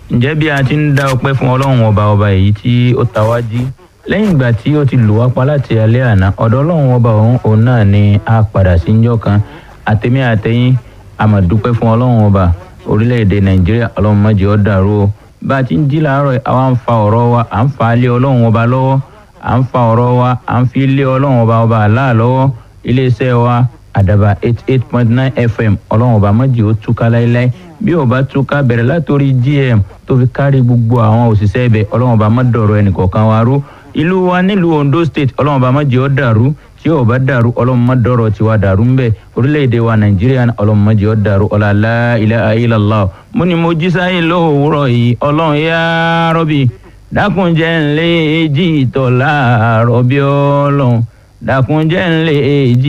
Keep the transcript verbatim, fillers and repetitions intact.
ǹjẹ́ bí a ti ń dá ọpẹ́ fún ọlọ́run ọba ọba èyí tí ó ta wá jí lẹ́yìn ìgbà tí ó ti lù wá pa láti alẹ́ àná ọ̀dọ̀ ọlọ́run ọba òun òun náà ni a padà sí njọ́ kan àtẹ̀mí àtẹ̀yìn a máa dúpẹ́ fún ọlọ́run ọba orílẹ̀-èdè nàìjíríà ọlọ́run má jẹ́ ó dàrú o bá a ti ń jí làárọ̀ àwa ń fa ọ̀rọ̀ wa à ń fa lé ọlọ́run ọba lọ́wọ́ à ń fa ọ̀rọ̀ wa à ń fi lé ọlọ́run ọba ọba àlá lọ́wọ́ iléeṣẹ́ wa àdàbà eighty eight point nine f m ọlọ́run ọba má jẹ́ ó túká láéláé bí ó bá túká bẹ̀rẹ̀ látòrí g m tó fi kárí gbogbo àwọn òṣìṣẹ́ ibẹ̀ ọlọ́run ọba má dọ̀rọ̀ ẹnìkọ̀ọ̀kan wa rú ìlú wa nílùú Ondo State ọlọ́run ọba má jẹ́ ó dàrú tí ó bá dàrú ọlọ́run má dọ̀rọ̀ tiwa dàrú ń bẹ̀ orílẹ̀-èdè wa nàìjíríà ọlọ́run má jẹ́ ó dàrú ọlá la ilaha illallah mo ní mo jí sáyé lówùúrọ̀ yìí ọlọ́run yá rọ́bì dákunjẹ́ ńlẹ́ èjì ìtọ̀ láàárọ̀ bí ọlọ́run dákunjẹ́ ńlẹ́ èjì